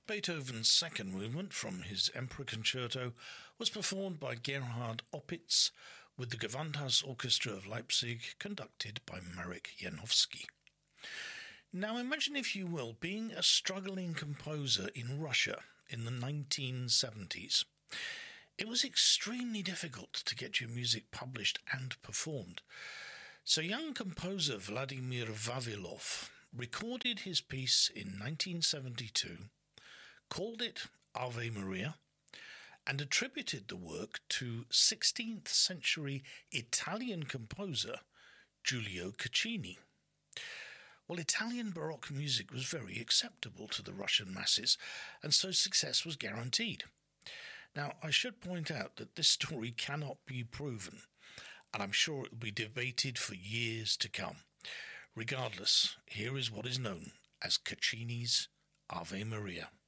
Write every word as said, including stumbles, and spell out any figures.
Beethoven's second movement from his Emperor Concerto was performed by Gerhard Opitz with the Gewandhaus Orchestra of Leipzig, conducted by Marek Janowski. Now imagine, if you will, being a struggling composer in Russia in the nineteen seventies. It was extremely difficult to get your music published and performed. So young composer Vladimir Vavilov recorded his piece in nineteen seventy-two, called it Ave Maria, and attributed the work to sixteenth century Italian composer Giulio Caccini. Well, Italian Baroque music was very acceptable to the Russian masses, and so success was guaranteed. Now, I should point out that this story cannot be proven, and I'm sure it will be debated for years to come. Regardless, here is what is known as Caccini's Ave Maria.